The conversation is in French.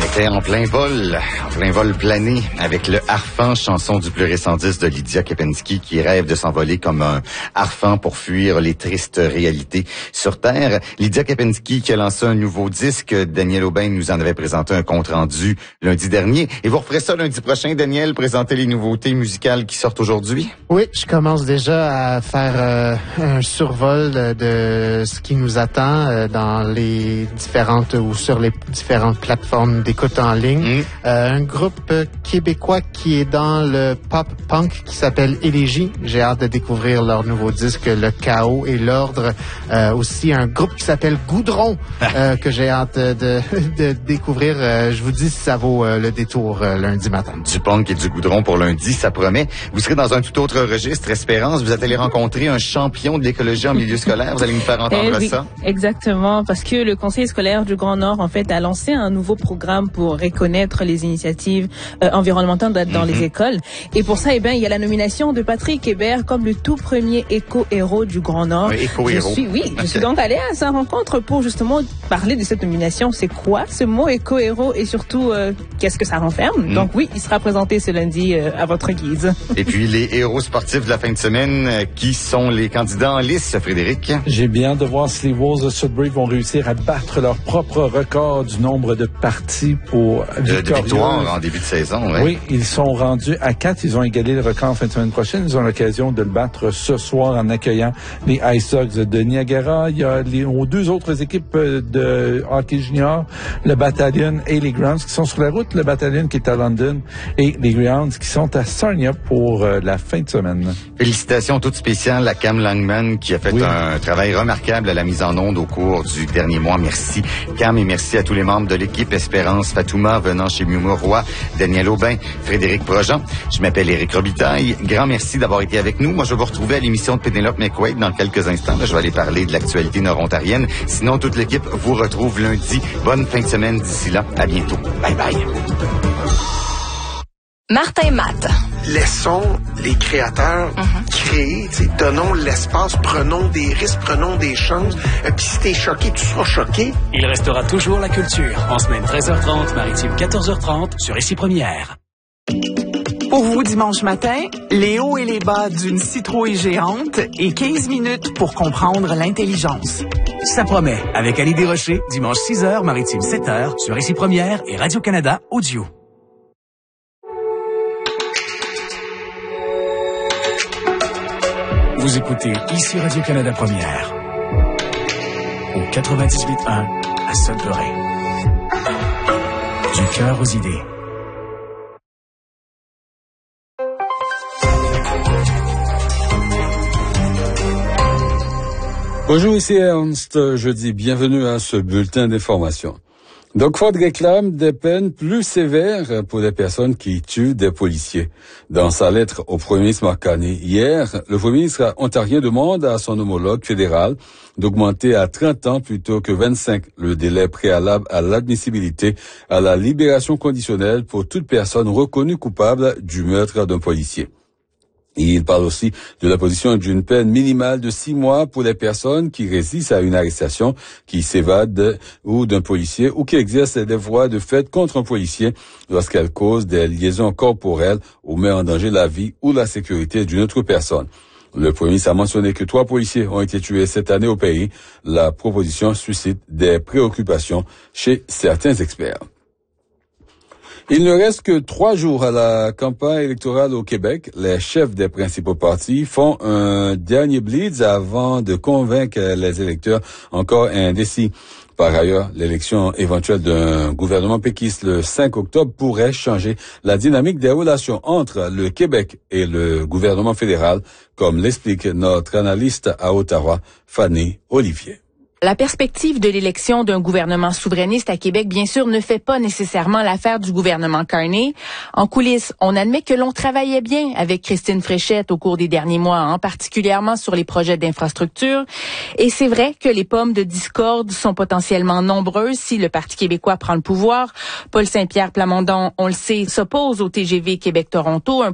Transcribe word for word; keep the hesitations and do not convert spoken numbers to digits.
était en plein vol, en plein vol plané avec le Harfang, chanson du plus récent disque de Lydia Kepinski qui rêve de s'envoler comme un harfang pour fuir les tristes réalités sur Terre. Lydia Kepinski qui a lancé un nouveau disque. Daniel Aubin nous en avait présenté un compte-rendu lundi dernier. Et vous referez ça lundi prochain, Daniel, présenter les nouveautés musicales qui sortent aujourd'hui? Oui, je commence déjà à faire euh, un survol de ce qui nous attend euh, dans les différentes ou sur les différentes plateformes d'écoute en ligne. Mmh. Euh, un groupe québécois qui est dans le pop-punk qui s'appelle Élégie. J'ai hâte de découvrir leur nouveau disque, Le Chaos et l'Ordre. Euh, aussi un groupe qui s'appelle Goudron euh, que j'ai hâte de, de découvrir. Euh, je vous dis si ça vaut euh, le détour euh, lundi matin. Du punk et du goudron pour lundi, ça promet. Vous serez dans un tout autre registre, Espérance. Vous êtes allé rencontrer un champion de l'écologie en milieu scolaire. Vous allez nous faire entendre eh oui, ça. Exactement, parce que le Conseil scolaire du Grand Nord, en fait, a lancé un nouveau programme pour reconnaître les initiatives euh, environnementales dans mm-hmm. les écoles. Et pour ça, eh bien, il y a la nomination de Patrick Hébert comme le tout premier éco-héros du Grand Nord. Oui, éco-héros. Je suis, oui, je suis donc allée à sa rencontre pour justement parler de cette nomination. C'est quoi ce mot éco-héros et surtout, euh, qu'est-ce que ça renferme? Mm. Donc oui, il sera présenté ce lundi euh, à votre guise. Et puis, les héros sportifs de la fin de semaine, euh, qui sont les candidats en lice, Frédéric? J'ai bien de voir si les Wolves de Sudbury vont réussir à battre leur propre record du nombre de parties pour de, de victoires en début de saison. Ouais. Oui, ils sont rendus à quatre. Ils ont égalé le record en fin de semaine prochaine. Ils ont l'occasion de le battre ce soir en accueillant les Ice Dogs de Niagara. Il y a les deux autres équipes de hockey junior, le Battalion et les Grounds qui sont sur la route. Le Battalion qui est à London et les Grounds qui sont à Sarnia pour euh, la fin de semaine. Félicitations toutes spéciales à Cam Langman qui a fait oui. un travail remarquable à la mise en onde au cours du dernier mois. Merci Cam et merci à tous les membres de l'équipe Espérance Fatouma venant chez Miu Roy, Daniel Aubin, Frédéric Projean. Je m'appelle Éric Robitaille. Grand merci d'avoir été avec nous. Moi, je vais vous retrouver à l'émission de Pénélope McQuaid dans quelques instants. Là, je vais aller parler de l'actualité nord-ontarienne. Sinon, toute l'équipe vous retrouve lundi. Bonne fin de semaine d'ici là. À bientôt. Bye bye. Martin Matt. Laissons les créateurs mm-hmm. créer, donnons l'espace, prenons des risques, prenons des chances. Euh, Puis si t'es choqué, tu seras choqué. Il restera toujours la culture. En semaine treize heures trente, maritime quatorze heures trente, sur Ici Première. Pour vous, dimanche matin, les hauts et les bas d'une citrouille géante et quinze minutes pour comprendre l'intelligence. Ça promet, avec Ali Desrochers, dimanche six heures, maritime sept heures, sur Ici Première et Radio-Canada Audio. Vous écoutez Ici Radio-Canada Première, au quatre-vingt-dix-huit un à Sudbury. Du cœur aux idées. Bonjour, ici Ernst. Je dis bienvenue à ce bulletin d'information. Doug Ford réclame des peines plus sévères pour les personnes qui tuent des policiers. Dans sa lettre au Premier ministre Mark Carney hier, le Premier ministre ontarien demande à son homologue fédéral d'augmenter à trente ans plutôt que vingt-cinq le délai préalable à l'admissibilité à la libération conditionnelle pour toute personne reconnue coupable du meurtre d'un policier. Il parle aussi de l'imposition d'une peine minimale de six mois pour les personnes qui résistent à une arrestation, qui s'évadent ou d'un policier ou qui exercent des voies de fait contre un policier lorsqu'elles causent des liaisons corporelles ou met en danger la vie ou la sécurité d'une autre personne. Le Premier ministre a mentionné que trois policiers ont été tués cette année au pays. La proposition suscite des préoccupations chez certains experts. Il ne reste que trois jours à la campagne électorale au Québec. Les chefs des principaux partis font un dernier blitz avant de convaincre les électeurs encore indécis. Par ailleurs, l'élection éventuelle d'un gouvernement péquiste le cinq octobre pourrait changer la dynamique des relations entre le Québec et le gouvernement fédéral, comme l'explique notre analyste à Ottawa, Fanny Olivier. La perspective de l'élection d'un gouvernement souverainiste à Québec, bien sûr, ne fait pas nécessairement l'affaire du gouvernement Carney. En coulisses, on admet que l'on travaillait bien avec Christine Fréchette au cours des derniers mois, hein, particulièrement sur les projets d'infrastructure. Et c'est vrai que les pommes de discorde sont potentiellement nombreuses si le Parti québécois prend le pouvoir. Paul Saint-Pierre Plamondon, on le sait, s'oppose au T G V Québec-Toronto, un